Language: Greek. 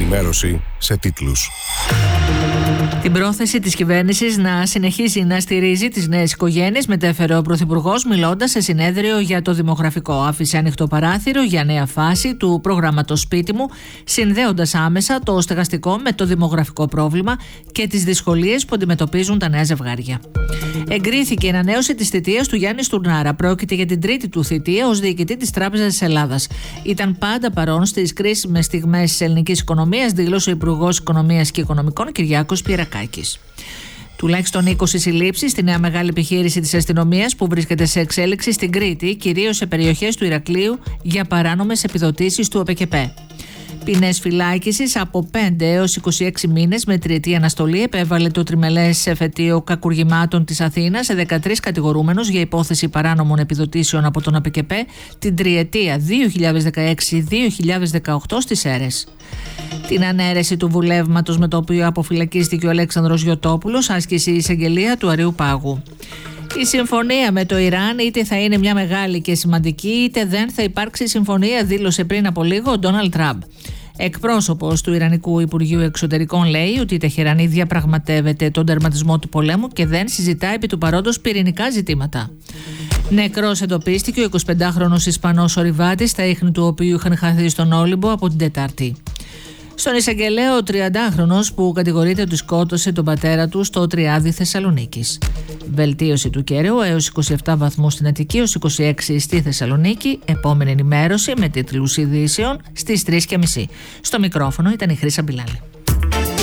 ενημέρωση σε τίτλους. Την πρόθεση της κυβέρνησης να συνεχίσει να στηρίζει τις νέες οικογένειες μετέφερε ο Πρωθυπουργός μιλώντας σε συνέδριο για το δημογραφικό. Άφησε ανοιχτό παράθυρο για νέα φάση του προγράμματος Σπίτι μου, συνδέοντας άμεσα το στεγαστικό με το δημογραφικό πρόβλημα και τις δυσκολίες που αντιμετωπίζουν τα νέα ζευγάρια. Εγκρίθηκε η ανανέωση της θητείας του Γιάννη Στουρνάρα. Πρόκειται για την τρίτη του θητεία ως διοικητή της Τράπεζας της Ελλάδας. Ήταν πάντα παρόν στις κρίσιμες στιγμές της ελληνικής οικονομίας, δήλωσε ο Υπουργός Οικονομίας και Οικονομικών Κυριάκος Πυρακάκης. Τουλάχιστον 20 συλλήψεις στη νέα μεγάλη επιχείρηση της αστυνομίας που βρίσκεται σε εξέλιξη στην Κρήτη, κυρίως σε περιοχές του Ηρακλείου, για παράνομες επιδοτήσεις του ΟΠΕΚΕΠΕ. Ποινές φυλάκισης από 5 έως 26 μήνες με τριετή αναστολή επέβαλε το τριμελές εφετείο κακουργημάτων της Αθήνας σε 13 κατηγορούμενους για υπόθεση παράνομων επιδοτήσεων από τον ΟΠΕΚΕΠΕ την τριετία 2016-2018 στις Σέρρες. Την ανέρεση του βουλεύματος με το οποίο αποφυλακίστηκε ο Αλέξανδρος Γιωτόπουλος άσκησε η εισαγγελία του Αριού Πάγου. Η συμφωνία με το Ιράν είτε θα είναι μια μεγάλη και σημαντική, είτε δεν θα υπάρξει συμφωνία, δήλωσε πριν από λίγο ο Ντόναλντ Τραμπ. Εκπρόσωπος του Ιρανικού Υπουργείου Εξωτερικών λέει ότι η Τεχερανή διαπραγματεύεται τον τερματισμό του πολέμου και δεν συζητά επί του παρόντος πυρηνικά ζητήματα. Νεκρός εντοπίστηκε ο 25χρονος Ισπανός ορειβάτης, τα ίχνη του οποίου είχαν χαθεί στον Όλυμπο από την Τετάρτη. Στον εισαγγελέα, ο 30χρονος που κατηγορείται ότι σκότωσε τον πατέρα του στο Τριάδι Θεσσαλονίκης. Βελτίωση του καιρού έως 27 βαθμούς στην Αττική, έως 26 στη Θεσσαλονίκη. Επόμενη ενημέρωση με τίτλους ειδήσεων στις 3:30. Στο μικρόφωνο ήταν η Χρύσα Μπιλάλη.